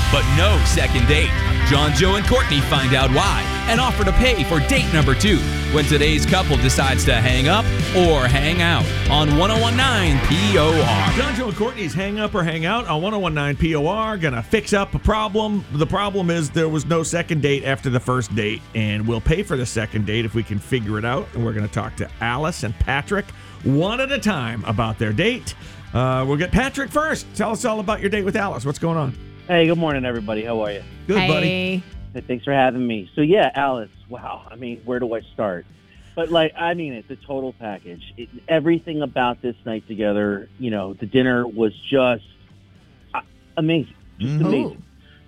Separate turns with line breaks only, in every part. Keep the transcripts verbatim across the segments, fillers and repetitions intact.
but no second date. John, Joe, and Courtney find out why and offer to pay for date number two when today's couple decides to hang up or hang out on one oh one nine P O R.
John, Joe, and Courtney's Hang Up or Hang Out on one oh one nine P O R. Gonna fix up a problem. The problem is there was no second date after the first date, and we'll pay for the second date if we can figure it out. And we're gonna talk to Alice and Patrick one at a time about their date. Uh, we'll get Patrick first. Tell us all about your date with Alice. What's going on?
Hey, good morning, everybody. How are you?
Good,
hey.
buddy.
Hey, thanks for having me. So, yeah, Alice, wow. I mean, where do I start? But, like, I mean, it's a total package. It, everything about this night together, you know, the dinner was just uh, amazing. Just
Mm-hmm.
amazing.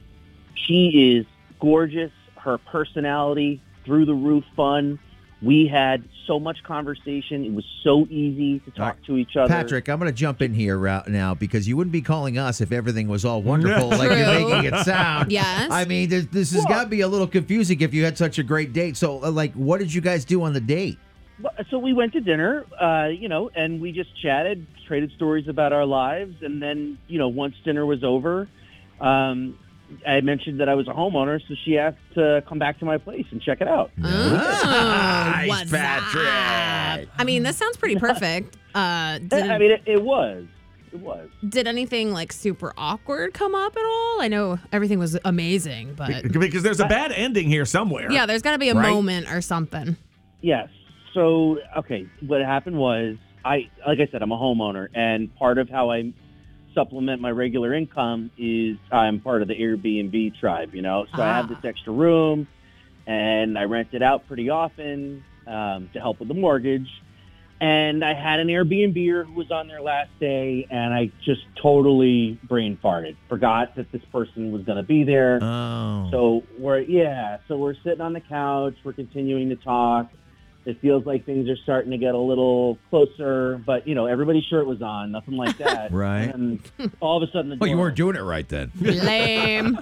She is gorgeous. Her personality, through the roof fun. We had so much conversation. It was so easy to talk
right.
to each other.
Patrick, I'm going to jump in here right now because you wouldn't be calling us if everything was all wonderful like
True.
you're making it sound.
Yes.
I mean, this, this has got to be a little confusing if you had such a great date. So, uh, like, what did you guys do on the date?
So we went to dinner, uh, you know, and we just chatted, traded stories about our lives. And then, you know, once dinner was over, um, I mentioned that I was a homeowner, so she asked to come back to my place and check it out.
Oh,
Nice,
what's
Patrick.
up? I mean, this sounds pretty perfect. Uh, did,
I mean, it, it was. It was.
did anything like super awkward come up at all? I know everything was amazing, but
Because there's a bad ending here somewhere.
yeah, there's got to be a
Right?
moment or something.
Yes. So, okay, what happened was, I, like I said, I'm a homeowner, and part of how I supplement my regular income is I'm part of the Airbnb tribe, you know? So I have
Ah.
this extra room, and I rent it out pretty often um, to help with the mortgage. And I had an Airbnb who was on there last day, and I just totally brain farted. Forgot that this person was going to be there.
Oh.
So we're, yeah, so we're sitting on the couch. We're continuing to talk. It feels like things are starting to get a little closer, but, you know, everybody's shirt was on, nothing like that.
Right.
And all of a sudden, the
Well, you
door-
weren't doing it right then.
Lame.